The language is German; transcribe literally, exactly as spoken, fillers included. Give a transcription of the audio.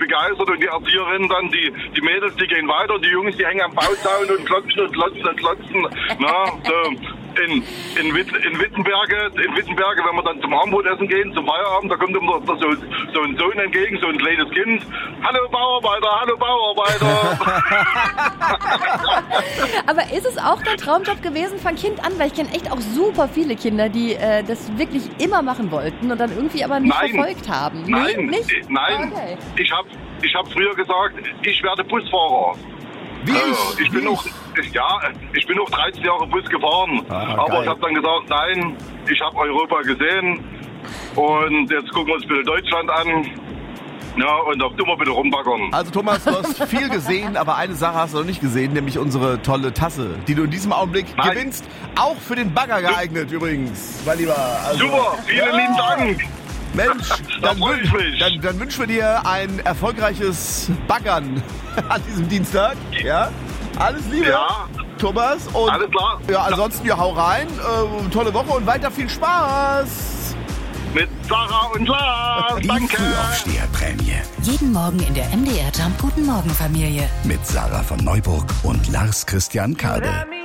begeistert und die Erzieherinnen dann, die, die Mädels, die gehen weiter, die Jungs, die hängen am Bauzaun und klotzen und klotzen und klotzen. Na, so. In, in, Witt, in Wittenberge, in Wittenberge, wenn wir dann zum Abendbrotessen gehen, zum Feierabend, da kommt immer so, so ein Sohn entgegen, so ein kleines Kind. Hallo Bauarbeiter, hallo Bauarbeiter. Aber ist es auch dein Traumjob gewesen von Kind an? Weil ich kenne echt auch super viele Kinder, die äh, das wirklich immer machen wollten und dann irgendwie aber nicht Nein. verfolgt haben. Nein, nee, nicht? Ich, nein. Okay. Ich habe ich hab früher gesagt, ich werde Busfahrer. Wie ich? Also, ich bin Wie noch, ich, ja, ich bin noch dreizehn Jahre Bus gefahren. Ah, aber geil. ich habe dann gesagt, nein, ich habe Europa gesehen und jetzt gucken wir uns bitte Deutschland an. Ja, und auch du mal bitte rumbaggern. Also Thomas, du hast viel gesehen, aber eine Sache hast du noch nicht gesehen, nämlich unsere tolle Tasse, die du in diesem Augenblick Nein. gewinnst. Auch für den Bagger geeignet übrigens, mein Lieber. Also, Super, vielen ja. lieben Dank. Mensch, Da dann, freu ich wün- mich. dann, dann wünschen wir dir ein erfolgreiches Baggern an diesem Dienstag. Ja, alles Liebe, Ja. Thomas. Und Alles klar. ja, ansonsten ja, hau rein. Äh, tolle Woche und weiter viel Spaß. Mit Sarah und Lars. Die Danke. Frühaufsteherprämie. Jeden Morgen in der M D R Jump Guten Morgen Familie. Mit Sarah von Neuburg und Lars Christian Kade.